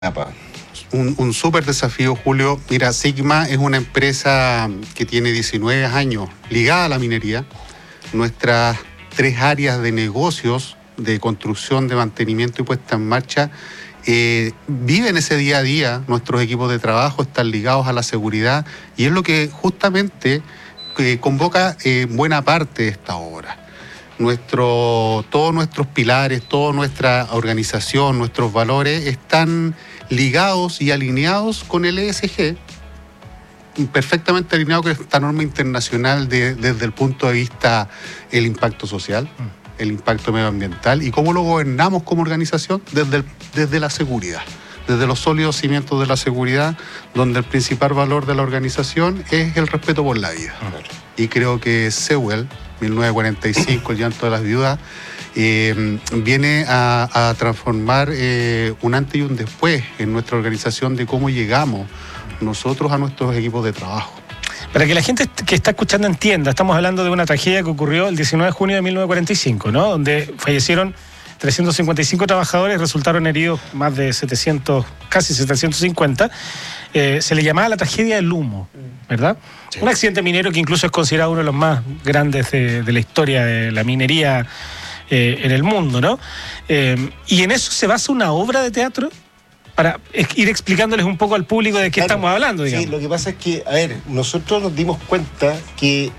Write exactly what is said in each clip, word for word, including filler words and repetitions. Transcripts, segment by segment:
Un, un súper desafío, Julio. Mira, Sigma es una empresa que tiene diecinueve años ligada a la minería. Nuestras tres áreas de negocios, de construcción, de mantenimiento y puesta en marcha, eh, viven ese día a día. Nuestros equipos de trabajo están ligados a la seguridad y es lo que justamente eh, convoca eh, buena parte de esta obra. Nuestro, todos nuestros pilares, toda nuestra organización, nuestros valores están ligados y alineados con el E S G, perfectamente alineado con esta norma internacional de, desde el punto de vista del impacto social, el impacto medioambiental y cómo lo gobernamos como organización desde, el, desde la seguridad, desde los sólidos cimientos de la seguridad, donde el principal valor de la organización es el respeto por la vida. Y creo que Sewell, mil novecientos cuarenta y cinco, el llanto de las viudas, eh, viene a, a transformar eh, un antes y un después en nuestra organización de cómo llegamos nosotros a nuestros equipos de trabajo. Para que la gente que está escuchando entienda, estamos hablando de una tragedia que ocurrió el diecinueve de junio de mil novecientos cuarenta y cinco, ¿no? Donde fallecieron trescientos cincuenta y cinco trabajadores, resultaron heridos más de setecientos, casi setecientos cincuenta. Eh, se le llamaba la tragedia del humo, ¿verdad? Sí. Un accidente minero que incluso es considerado uno de los más grandes de, de la historia de la minería eh, en el mundo, ¿no? Eh, y en eso se basa una obra de teatro para ir explicándoles un poco al público de qué claro, estamos hablando, digamos. Sí, lo que pasa es que, a ver, nosotros nos dimos cuenta que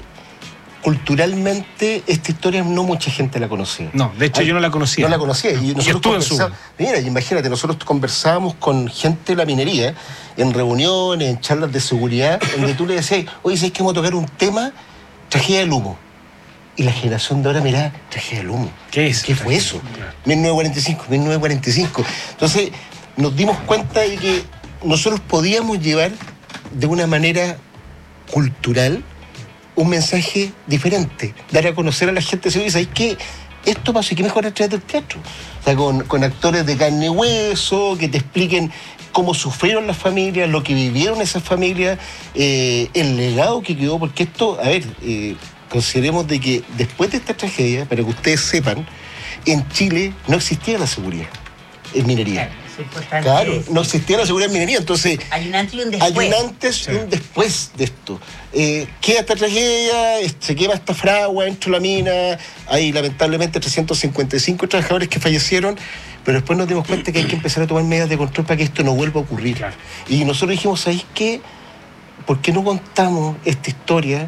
culturalmente esta historia no mucha gente la conocía. No, de hecho Ay, yo no la conocía. No la conocía. Y nosotros estuve en su... Mira, imagínate, nosotros conversábamos con gente de la minería, en reuniones, en charlas de seguridad, donde tú le decías, oye, ¿sabes que vamos a tocar un tema? Tragedia del humo. Y la generación de ahora, mirá, tragedia del humo. ¿Qué es? ¿Qué fue eso? Claro. mil novecientos cuarenta y cinco, mil novecientos cuarenta y cinco. Entonces, nos dimos cuenta de que nosotros podíamos llevar de una manera cultural un mensaje diferente, dar a conocer a la gente, ¿sabes qué? Esto pasó y qué mejor a través del teatro. O sea, con, con actores de carne y hueso, que te expliquen cómo sufrieron las familias, lo que vivieron esas familias, eh, el legado que quedó, porque esto, a ver, eh, consideremos de que después de esta tragedia, para que ustedes sepan, en Chile no existía la seguridad en minería. Claro, no existía la seguridad en minería, entonces hay un antes y un después. Hay un antes y sí. un después de esto. Eh, queda esta tragedia, se quema esta fragua dentro de la mina, hay lamentablemente trescientos cincuenta y cinco trabajadores que fallecieron, pero después nos dimos cuenta que hay que empezar a tomar medidas de control para que esto no vuelva a ocurrir. Claro. Y nosotros dijimos, ¿sabéis qué? ¿Por qué no contamos esta historia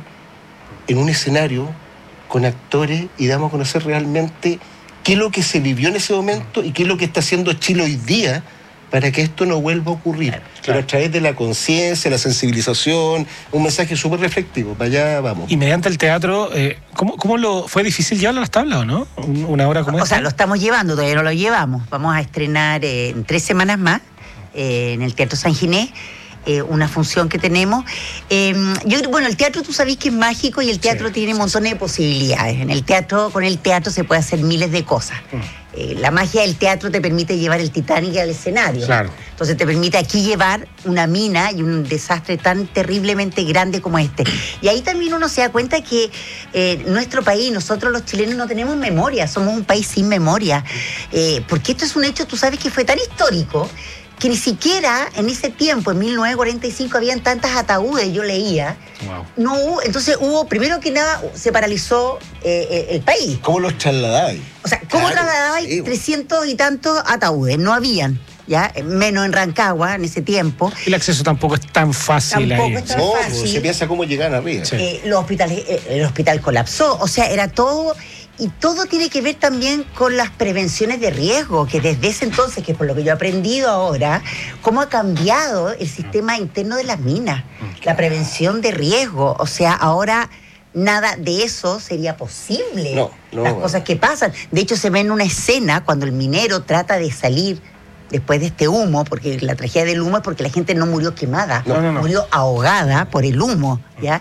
en un escenario con actores y damos a conocer realmente qué es lo que se vivió en ese momento y qué es lo que está haciendo Chile hoy día para que esto no vuelva a ocurrir? Claro, claro. Pero a través de la conciencia, la sensibilización, un mensaje súper reflectivo. Para allá vamos. Y mediante el teatro, eh, ¿cómo, cómo lo fue difícil llevarlo a las tablas o no? Una hora como o esta. O sea, lo estamos llevando, todavía no lo llevamos. Vamos a estrenar eh, en tres semanas más eh, en el Teatro San Ginés. Eh, una función que tenemos. Eh, yo bueno, el teatro tú sabés que es mágico y el teatro sí, tiene sí, montones sí. de posibilidades. En el teatro, con el teatro se puede hacer miles de cosas. Mm. Eh, la magia del teatro te permite llevar el Titanic al escenario. Claro. Entonces te permite aquí llevar una mina y un desastre tan terriblemente grande como este. Y ahí también uno se da cuenta que eh, nuestro país, nosotros los chilenos no tenemos memoria, somos un país sin memoria. Eh, porque esto es un hecho, tú sabes que fue tan histórico que ni siquiera en ese tiempo, en mil novecientos cuarenta y cinco, habían tantas ataúdes, yo leía. Wow. No hubo, entonces hubo, primero que nada, se paralizó eh, el país. ¿Cómo los trasladabais? O sea, ¿cómo claro, trasladabais sí. trescientos y tantos ataúdes? No habían, ya, menos en Rancagua en ese tiempo. El acceso tampoco es tan fácil tampoco ahí. Es tan no, fácil. Se piensa cómo llegan arriba. Sí. Eh, los hospitales, eh, el hospital colapsó, o sea, era todo... Y todo tiene que ver también con las prevenciones de riesgo, que desde ese entonces, que es por lo que yo he aprendido ahora, cómo ha cambiado el sistema interno de las minas, la prevención de riesgo. O sea, ahora nada de eso sería posible. No, no, las bueno. cosas que pasan. De hecho, se ve en una escena cuando el minero trata de salir después de este humo, porque la tragedia del humo es porque la gente no murió quemada, no, no, no. murió ahogada por el humo, ¿ya?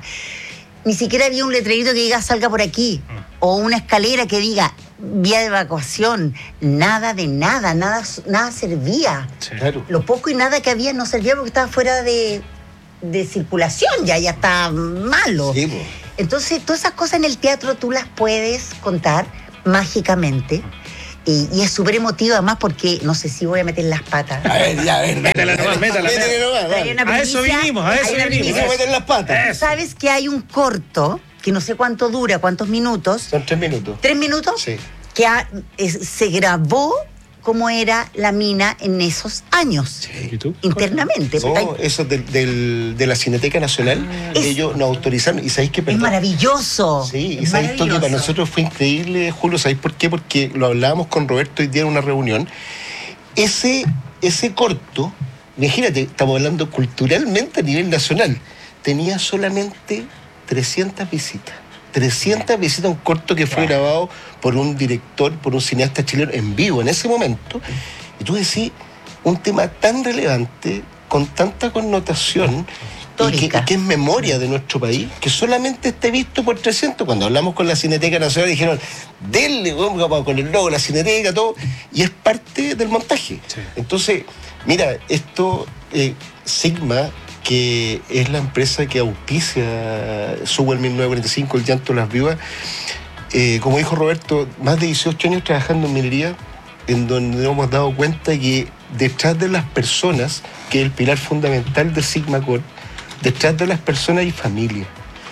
Ni siquiera había un letrerito que diga salga por aquí, o una escalera que diga vía de evacuación. Nada de nada, nada, nada servía. Sí. Claro. Lo poco y nada que había no servía porque estaba fuera de, de circulación, ya, ya está malo. Sí, pues. Entonces, todas esas cosas en el teatro tú las puedes contar mágicamente Y, y es súper emotivo además porque no sé si voy a meter las patas. A ver, ya, a ver. Métela nomás, métela. Métele nomás, Hay una A eso primicia, vinimos, a hay eso una vinimos. primicia. Vamos a meter las patas. ¿Sabes que hay un corto, que no sé cuánto dura, cuántos minutos? Son tres minutos. ¿Tres minutos? Sí. Que ha- es- se grabó cómo era la mina en esos años, ¿Y tú? internamente. No, Porque eso del, del- de la Cineteca Nacional, Es- ellos nos autorizaron. ¿Y sabéis qué? es Perdón. maravilloso. Sí, y es sabéis esto que para maravilloso. nosotros fue increíble, Julio. ¿Sabéis por qué? Porque lo hablábamos con Roberto hoy día en una reunión. Ese, ese corto, imagínate, estamos hablando culturalmente a nivel nacional, tenía solamente trescientas visitas. trescientas visitas, un corto que fue grabado por un director, por un cineasta chileno en vivo en ese momento. Y tú decís, un tema tan relevante, con tanta connotación, y que, Histórica. y que es memoria de nuestro país, que solamente esté visto por trescientos. Cuando hablamos con la Cineteca Nacional dijeron, denle, vamos, con el logo, la Cineteca, todo, y es parte del montaje. Sí. Entonces, mira, esto, eh, Sigma, que es la empresa que auspicia Sewell mil novecientos cuarenta y cinco, El llanto de las viudas, eh, como dijo Roberto, más de dieciocho años trabajando en minería, en donde nos hemos dado cuenta que detrás de las personas, que es el pilar fundamental de Sigma Corp, detrás de las personas hay familia.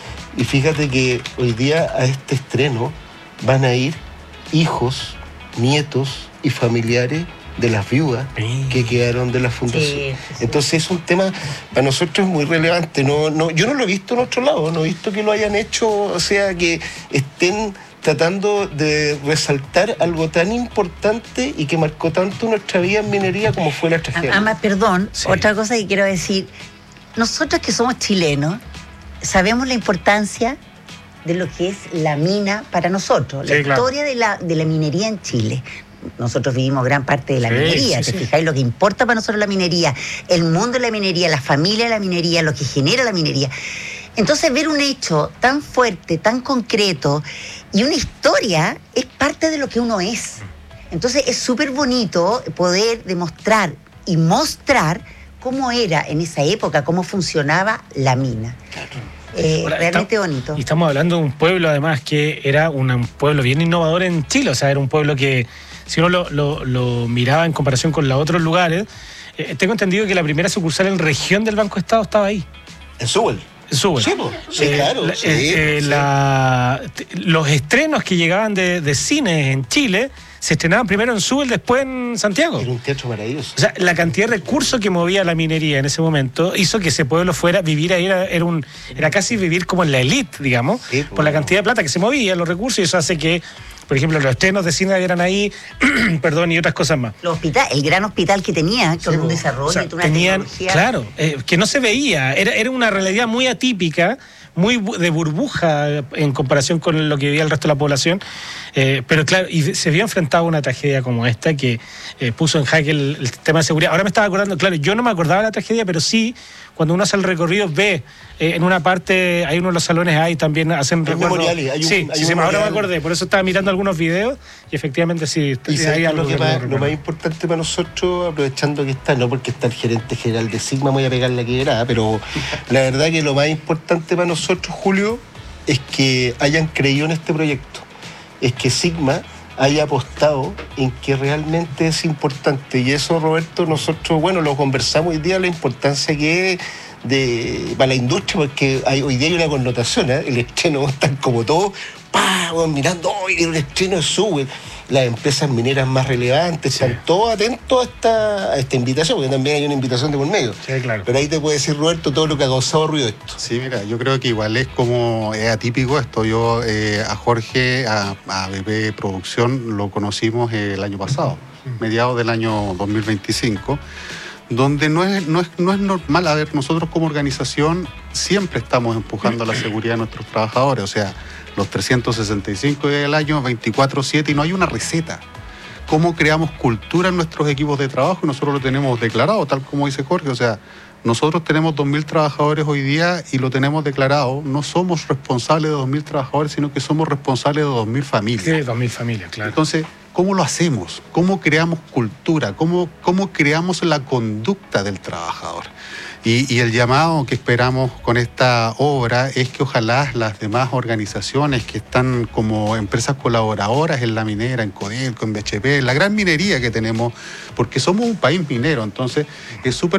Y fíjate que hoy día a este estreno van a ir hijos, nietos y familiares de las viudas Sí. que quedaron de la fundación. Sí, sí, sí. Entonces es un tema para nosotros muy relevante. No, no, yo no lo he visto en otro lado, no he visto que lo hayan hecho, o sea, que estén tratando de resaltar algo tan importante y que marcó tanto nuestra vida en minería como fue la tragedia. Además, perdón, Sí. otra cosa que quiero decir. Nosotros que somos chilenos, sabemos la importancia de lo que es la mina para nosotros, la Sí, claro. historia de la, de la minería en Chile. Nosotros vivimos gran parte de la Sí, minería, sí, ¿te sí. fijáis lo que importa para nosotros la minería? El mundo de la minería, la familia de la minería, lo que genera la minería. Entonces, ver un hecho tan fuerte, tan concreto y una historia es parte de lo que uno es. Entonces, es súper bonito poder demostrar y mostrar cómo era en esa época, cómo funcionaba la mina. Eh, Ahora, realmente está- bonito. Y estamos hablando de un pueblo, además, que era una- un pueblo bien innovador en Chile. O sea, era un pueblo que, si uno lo, lo- lo miraba en comparación con los otros lugares, eh, tengo entendido que la primera sucursal en región del Banco Estado estaba ahí, En Sewell. en Sewell. Sí, po. Sí, claro, la- sí, eh, eh, sí. la- t- los estrenos que llegaban de, de cine en Chile se estrenaban primero en Sewell, después en Santiago. Era un teatro maravilloso. O sea, la cantidad de recursos que movía la minería en ese momento hizo que ese pueblo fuera, vivir ahí, era, era, un, era casi vivir como en la elite, digamos, Sí, por la cantidad de plata que se movía, los recursos, y eso hace que, por ejemplo, los estrenos de cine eran ahí, perdón, y otras cosas más. Los hospital, el gran hospital que tenía, con un po. desarrollo O sea, y toda una tenían, tecnología. claro, eh, que no se veía, era, era una realidad muy atípica, muy bu- de burbuja en comparación con lo que vivía el resto de la población, eh, pero claro, y se vio enfrentado a una tragedia como esta que eh, puso en jaque el, el sistema de seguridad. Ahora me estaba acordando, claro, yo no me acordaba de la tragedia, pero sí, cuando uno hace el recorrido, ve eh, en una parte, hay uno de los salones ahí también hacen Hay recuerdo. memoriales, hay un- sí, hay sí, un sí, ahora me memorial. acordé, por eso estaba mirando algunos videos y efectivamente sí. Y ahí sabes algo lo, que que más, recuerdo. lo más importante para nosotros, aprovechando que está, no porque está el gerente general de Sigma, voy a pegar la quebrada, pero la verdad que lo más importante para nosotros, Julio, es que hayan creído en este proyecto. Es que Sigma haya apostado en que realmente es importante. Y eso, Roberto, nosotros, bueno, lo conversamos hoy día, la importancia que es de, para la industria, porque hay, hoy día hay una connotación, ¿eh? El estreno, están como todos, ¡pah! Bueno, mirando, hoy el estreno sube. Las empresas mineras más relevantes, Sí. están todos atentos a esta, a esta invitación, porque también hay una invitación de por medio. Sí, claro. Pero ahí te puede decir, Roberto, todo lo que ha causado ruido esto. Sí, mira, yo creo que igual es como es atípico esto. Yo eh, a Jorge, a, a B P Producción, lo conocimos el año pasado, mediados del año dos mil veinticinco, donde no es, no es, no es normal. A ver, nosotros como organización siempre estamos empujando a la seguridad de nuestros trabajadores, o sea, los trescientos sesenta y cinco días del año, veinticuatro siete, y no hay una receta. ¿Cómo creamos cultura en nuestros equipos de trabajo? Y nosotros lo tenemos declarado, tal como dice Jorge, o sea, nosotros tenemos dos mil trabajadores hoy día y lo tenemos declarado. No somos responsables de dos mil trabajadores, sino que somos responsables de dos mil familias. Sí, dos mil familias, claro. Entonces, ¿cómo lo hacemos? ¿Cómo creamos cultura? ¿Cómo, cómo creamos la conducta del trabajador? Y, y el llamado que esperamos con esta obra es que ojalá las demás organizaciones que están como empresas colaboradoras en la minera, en Codelco, en B H P, en la gran minería que tenemos, porque somos un país minero, entonces es súper